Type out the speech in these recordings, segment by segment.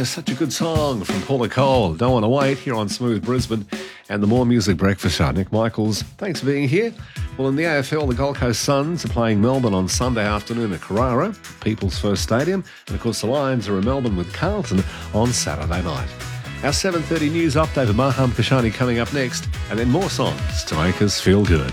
such a good song from Paula Cole. Don't Want to Wait here on Smooth Brisbane and the More Music Breakfast Show. Nick Michaels, thanks for being here. Well, in the AFL, the Gold Coast Suns are playing Melbourne on Sunday afternoon at Carrara, People's First Stadium. And, of course, the Lions are in Melbourne with Carlton on Saturday night. Our 7:30 news update with Maham Kashani coming up next, and then more songs to make us feel good.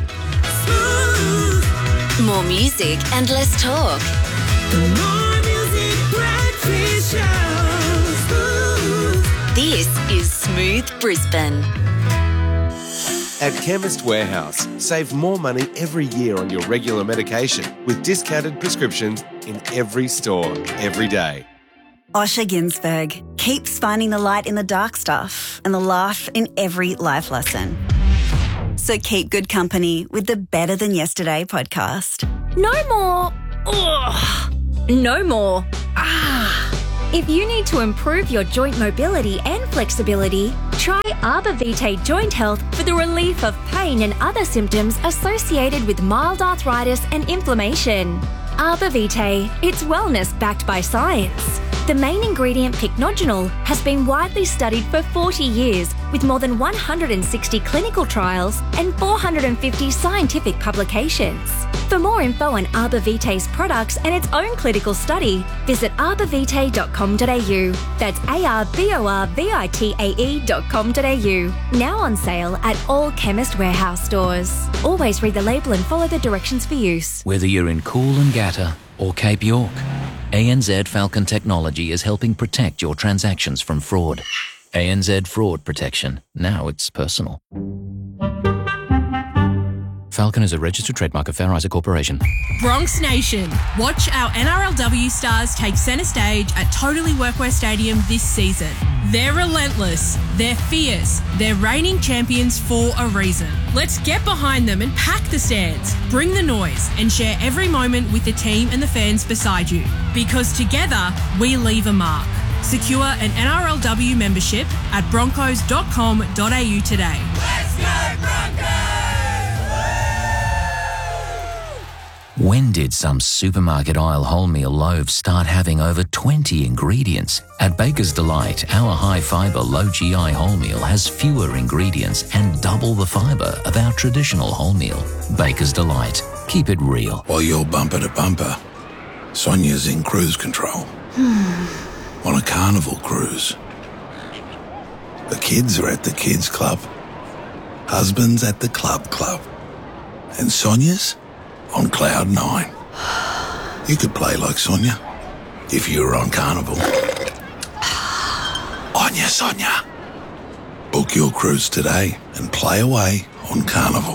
More music and less talk. More Music Breakfast Show. This is Smooth Brisbane. At Chemist Warehouse, save more money every year on your regular medication with discounted prescriptions in every store, every day. Osher Ginsberg keeps finding the light in the dark stuff and the laugh in every life lesson. So keep good company with the Better Than Yesterday podcast. No more. Ugh. No more. If you need to improve your joint mobility and flexibility, try Arbor Vitae Joint Health for the relief of pain and other symptoms associated with mild arthritis and inflammation. Arbor Vitae, it's wellness backed by science. The main ingredient, pycnogenol, has been widely studied for 40 years with more than 160 clinical trials and 450 scientific publications. For more info on Arbor Vitae's products and its own clinical study, visit arborvitae.com.au. That's arborvitae.com.au. Now on sale at all Chemist Warehouse stores. Always read the label and follow the directions for use. Whether you're in Coolangatta or Cape York, ANZ Falcon Technology is helping protect your transactions from fraud. ANZ Fraud Protection. Now it's personal. Falcon is a registered trademark of Fair Isaac Corporation. Bronx Nation, watch our NRLW stars take centre stage at Totally Workwear Stadium this season. They're relentless, they're fierce, they're reigning champions for a reason. Let's get behind them and pack the stands, bring the noise and share every moment with the team and the fans beside you. Because together, we leave a mark. Secure an NRLW membership at broncos.com.au today. Let's go Broncos! When did some supermarket aisle wholemeal loaves start having over 20 ingredients? At Baker's Delight, our high-fibre, low-GI wholemeal has fewer ingredients and double the fibre of our traditional wholemeal. Baker's Delight. Keep it real. While you're bumper to bumper, Sonia's in cruise control. On a carnival cruise. The kids are at the kids club. Husband's at the club. And Sonia's on cloud 9. You could play like Sonia if you were on Carnival. Onya, Sonia. Book your cruise today and play away on Carnival.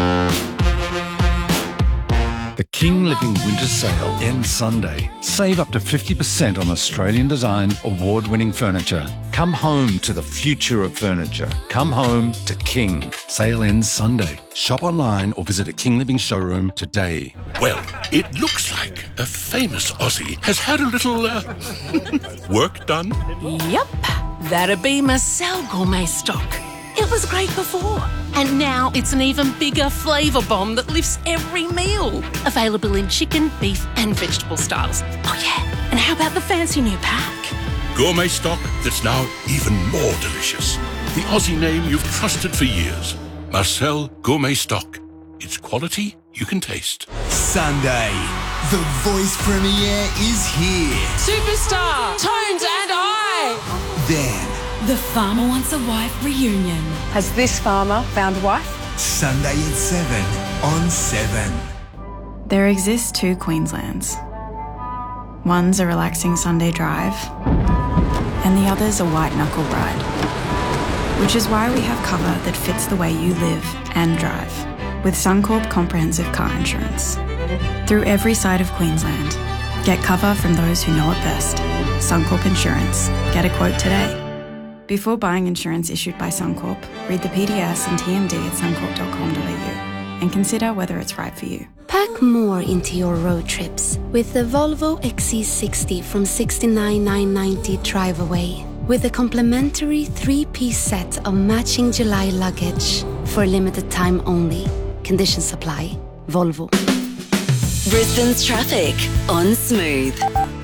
The King Living Winter Sale ends Sunday. Save up to 50% on Australian design, award-winning furniture. Come home to the future of furniture. Come home to King. Sale ends Sunday. Shop online or visit a King Living showroom today. Well, it looks like a famous Aussie has had a little work done. Yep, that'd be Marcel Gourmet Stock. It was great before, and now it's an even bigger flavour bomb that lifts every meal. Available in chicken, beef and vegetable styles. Oh yeah, and how about the fancy new pack? Gourmet stock that's now even more delicious. The Aussie name you've trusted for years. Marcel Gourmet Stock. It's quality you can taste. Sunday, the Voice premiere is here. Superstar, Tones and I. Then, The Farmer Wants a Wife reunion. Has this farmer found a wife? Sunday at 7 on 7. There exist two Queenslands. One's a relaxing Sunday drive, and the other's a white-knuckle ride. Which is why we have cover that fits the way you live and drive, with Suncorp Comprehensive Car Insurance. Through every side of Queensland, get cover from those who know it best. Suncorp Insurance. Get a quote today. Before buying insurance issued by Suncorp, read the PDS and TMD at suncorp.com.au and consider whether it's right for you. Pack more into your road trips with the Volvo XC60 from $69,990 drive away, with a complimentary 3-piece set of matching July luggage for a limited time only. Conditions apply. Volvo. Brisbane's traffic on Smooth.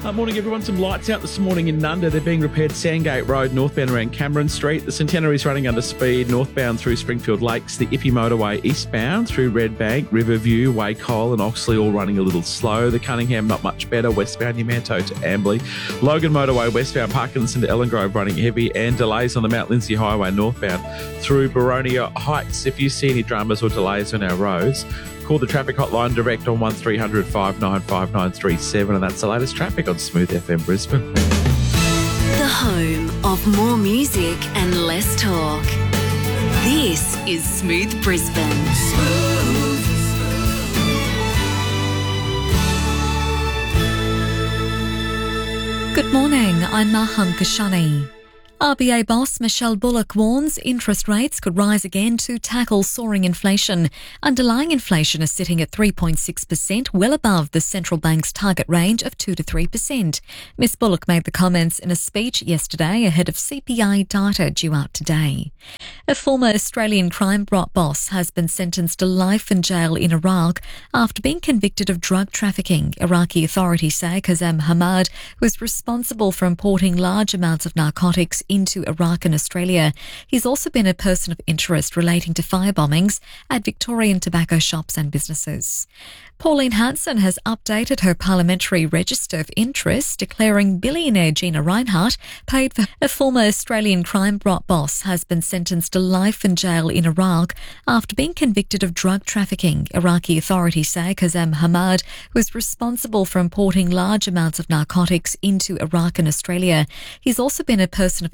Morning, everyone. Some lights out this morning in Nunda. They're being repaired Sandgate Road, northbound around Cameron Street. The Centenary is running under speed, northbound through Springfield Lakes. The Ippy Motorway eastbound through Redbank, Riverview, Wacol and Oxley all running a little slow. The Cunningham not much better, westbound Yamanto to Ambley. Logan Motorway westbound Parkinson to Ellen Grove running heavy, and delays on the Mount Lindesay Highway northbound through Baronia Heights. If you see any dramas or delays on our roads, call the traffic hotline direct on 1300 595 937, and that's the latest traffic on Smooth FM Brisbane. The home of more music and less talk. This is Smooth Brisbane. Good morning, I'm Maham Kashani. RBA boss Michelle Bullock warns interest rates could rise again to tackle soaring inflation. Underlying inflation is sitting at 3.6%, well above the central bank's target range of 2 to 3%. Ms Bullock made the comments in a speech yesterday ahead of CPI data due out today. A former Australian crime boss has been sentenced to life in jail in Iraq after being convicted of drug trafficking. Iraqi authorities say Kazem Hamad was responsible for importing large amounts of narcotics into Iraq and Australia. He's also been a person of interest relating to fire bombings at Victorian tobacco shops and businesses. Pauline Hanson has updated her parliamentary register of interest, declaring billionaire Gina Rinehart paid for a former Australian crime boss has been sentenced to life in jail in Iraq after being convicted of drug trafficking. Iraqi authorities say Kazem Hamad was responsible for importing large amounts of narcotics into Iraq and Australia. He's also been a person of